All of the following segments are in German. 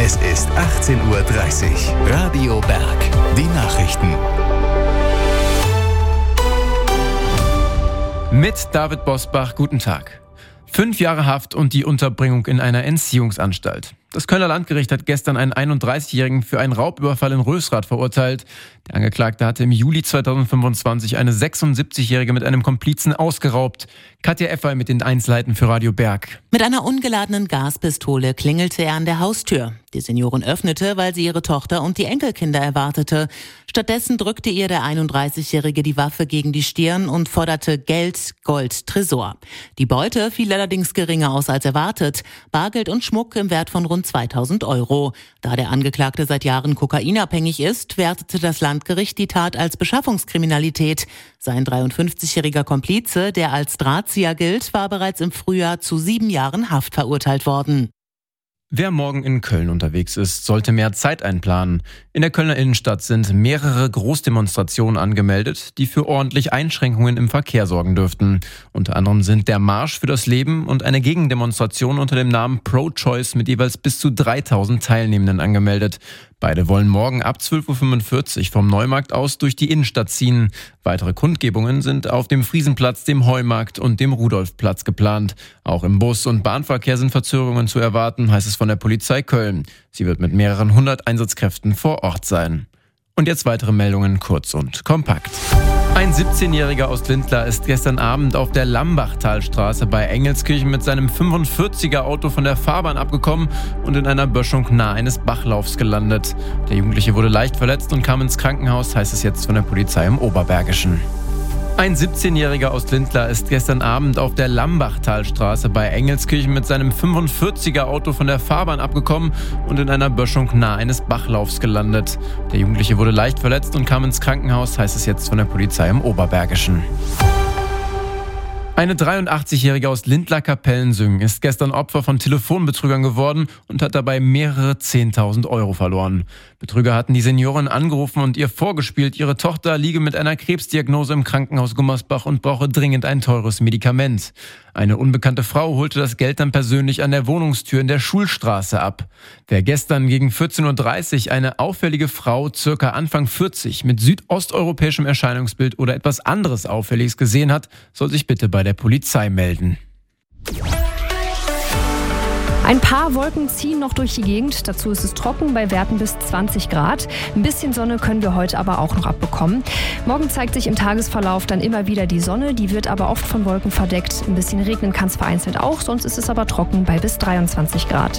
Es ist 18:30 Uhr. Radio Berg. Die Nachrichten. Mit David Bosbach, guten Tag. 5 Jahre Haft und die Unterbringung in einer Entziehungsanstalt. Das Kölner Landgericht hat gestern einen 31-Jährigen für einen Raubüberfall in Rösrath verurteilt. Der Angeklagte hatte im Juli 2025 eine 76-Jährige mit einem Komplizen ausgeraubt. Katja Effer mit den Einzelheiten für Radio Berg. Mit einer ungeladenen Gaspistole klingelte er an der Haustür. Die Seniorin öffnete, weil sie ihre Tochter und die Enkelkinder erwartete. Stattdessen drückte ihr der 31-Jährige die Waffe gegen die Stirn und forderte Geld, Gold, Tresor. Die Beute fiel allerdings geringer aus als erwartet. Bargeld und Schmuck im Wert von rund 2.000 €. Da der Angeklagte seit Jahren kokainabhängig ist, wertete das Landgericht die Tat als Beschaffungskriminalität. Sein 53-jähriger Komplize, der als Drahtzieher gilt, war bereits im Frühjahr zu 7 Jahren Haft verurteilt worden. Wer morgen in Köln unterwegs ist, sollte mehr Zeit einplanen. In der Kölner Innenstadt sind mehrere Großdemonstrationen angemeldet, die für ordentlich Einschränkungen im Verkehr sorgen dürften. Unter anderem sind der Marsch für das Leben und eine Gegendemonstration unter dem Namen Pro-Choice mit jeweils bis zu 3.000 Teilnehmenden angemeldet. Beide wollen morgen ab 12:45 Uhr vom Neumarkt aus durch die Innenstadt ziehen. Weitere Kundgebungen sind auf dem Friesenplatz, dem Heumarkt und dem Rudolfplatz geplant. Auch im Bus- und Bahnverkehr sind Verzögerungen zu erwarten, heißt es von der Polizei Köln. Sie wird mit mehreren 100 Einsatzkräften vor Ort sein. Und jetzt weitere Meldungen kurz und kompakt. Ein 17-Jähriger aus Lindlar ist gestern Abend auf der Lambachtalstraße bei Engelskirchen mit seinem 45er Auto von der Fahrbahn abgekommen und in einer Böschung nahe eines Bachlaufs gelandet. Der Jugendliche wurde leicht verletzt und kam ins Krankenhaus, heißt es jetzt von der Polizei im Oberbergischen. Ein 17-Jähriger aus Lindlar ist gestern Abend auf der Lambachtalstraße bei Engelskirchen mit seinem 45er Auto von der Fahrbahn abgekommen und in einer Böschung nahe eines Bachlaufs gelandet. Der Jugendliche wurde leicht verletzt und kam ins Krankenhaus, heißt es jetzt von der Polizei im Oberbergischen. Eine 83-Jährige aus Lindlar-Kapellensüngen ist gestern Opfer von Telefonbetrügern geworden und hat dabei mehrere 10.000 € verloren. Betrüger hatten die Seniorin angerufen und ihr vorgespielt, ihre Tochter liege mit einer Krebsdiagnose im Krankenhaus Gummersbach und brauche dringend ein teures Medikament. Eine unbekannte Frau holte das Geld dann persönlich an der Wohnungstür in der Schulstraße ab. Wer gestern gegen 14:30 Uhr eine auffällige Frau, circa Anfang 40, mit südosteuropäischem Erscheinungsbild oder etwas anderes Auffälliges gesehen hat, soll sich bitte bei der Polizei melden. Ein paar Wolken ziehen noch durch die Gegend. Dazu ist es trocken bei Werten bis 20 Grad. Ein bisschen Sonne können wir heute aber auch noch abbekommen. Morgen zeigt sich im Tagesverlauf dann immer wieder die Sonne. Die wird aber oft von Wolken verdeckt. Ein bisschen regnen kann es vereinzelt auch. Sonst ist es aber trocken bei bis 23 Grad.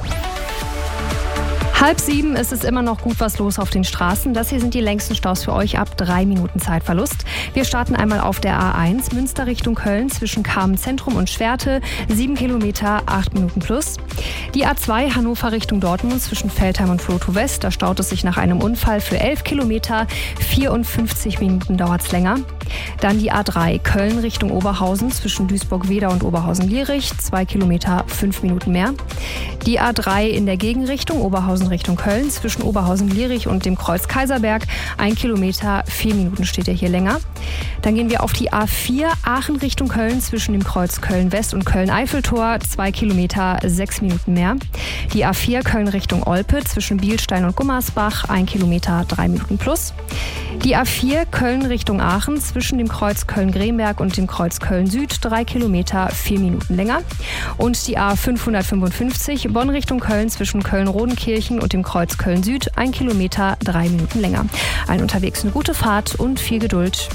6:30 ist es immer noch gut was los auf den Straßen. Das hier sind die längsten Staus für euch ab 3 Minuten Zeitverlust. Wir starten einmal auf der A1 Münster Richtung Köln zwischen Carmen-Zentrum und Schwerte. 7 Kilometer, 8 Minuten plus. Die A2 Hannover Richtung Dortmund zwischen Feldheim und Flotow West. Da staut es sich nach einem Unfall für 11 Kilometer. 54 Minuten dauert es länger. Dann die A3 Köln Richtung Oberhausen zwischen Duisburg-Wedau und Oberhausen-Lierich. 2 Kilometer, 5 Minuten mehr. Die A3 in der Gegenrichtung Oberhausen Richtung Köln zwischen Oberhausen-Lierich und dem Kreuz Kaiserberg. 1 Kilometer, 4 Minuten steht er hier länger. Dann gehen wir auf die A4 Aachen Richtung Köln zwischen dem Kreuz Köln-West und Köln-Eiffeltor. 2 Kilometer, 6 Minuten mehr. Die A4 Köln Richtung Olpe zwischen Bielstein und Gummersbach. 1 Kilometer, 3 Minuten plus. Die A4 Köln Richtung Aachen zwischen dem Kreuz Köln-Gremberg und dem Kreuz Köln-Süd. 3 Kilometer, 4 Minuten länger. Und die A555 Bonn Richtung Köln zwischen Köln-Rodenkirchen und dem Kreuz Köln-Süd. 1 Kilometer, 3 Minuten länger. Allen unterwegs eine gute Fahrt und viel Geduld.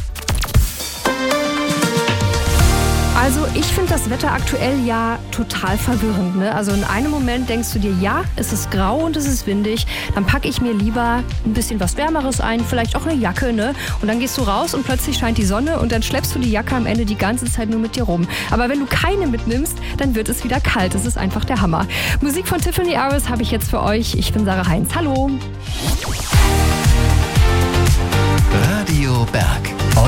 Also ich finde das Wetter aktuell ja total verwirrend, ne? Also in einem Moment denkst du dir, ja, es ist grau und es ist windig, dann packe ich mir lieber ein bisschen was Wärmeres ein, vielleicht auch eine Jacke, ne? Und dann gehst du raus und plötzlich scheint die Sonne und dann schleppst du die Jacke am Ende die ganze Zeit nur mit dir rum. Aber wenn du keine mitnimmst, dann wird es wieder kalt. Das ist einfach der Hammer. Musik von Tiffany Harris habe ich jetzt für euch. Ich bin Sarah Heinz. Hallo! Radio Berg.